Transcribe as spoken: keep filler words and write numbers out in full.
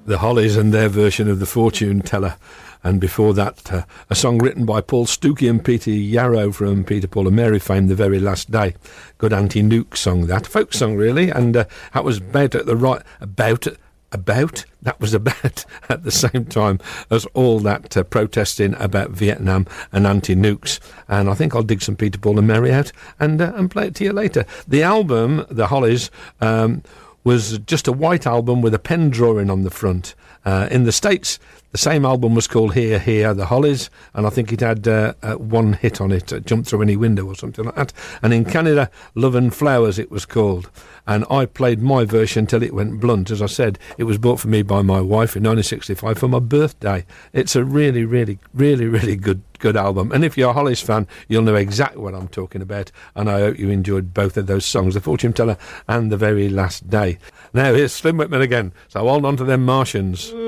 The Hollies and their version of The Fortune Teller. And before that, uh, a song written by Paul Stookie and Peter Yarrow from Peter, Paul and Mary fame, The Very Last Day. Good Auntie Nuke song, that. Folk song, really. And uh, that was about at the right... About... About... That was about at the same time as all that uh, protesting about Vietnam and anti-nukes. And I think I'll dig some Peter, Paul and Mary out and, uh, and play it to you later. The album, The Hollies... Um, was just a white album with a pen drawing on the front. Uh, in the States, the same album was called Here, Here, The Hollies, and I think it had uh, uh, one hit on it, uh, Jump Through Any Window or something like that. And in Canada, Love and Flowers it was called. And I played my version till it went blunt. As I said, it was bought for me by my wife in nineteen sixty-five for my birthday. It's a really, really, really, really good good album. And if you're a Hollies fan, you'll know exactly what I'm talking about. And I hope you enjoyed both of those songs, The Fortune Teller and The Very Last Day. Now, here's Slim Whitman again. So hold on to them Martians.